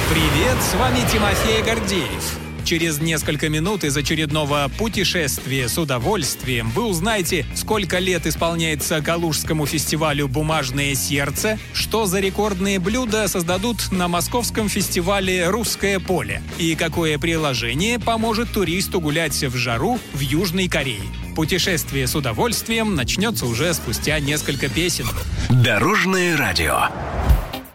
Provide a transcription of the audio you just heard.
Привет, с вами Тимофей Гордеев. Через несколько минут из очередного путешествия с удовольствием вы узнаете, сколько лет исполняется Калужскому фестивалю «Бумажное сердце», что за рекордные блюда создадут на московском фестивале «Русское поле» и какое приложение поможет туристу гулять в жару в Южной Корее. Путешествие с удовольствием начнется уже спустя несколько песен. Дорожное радио.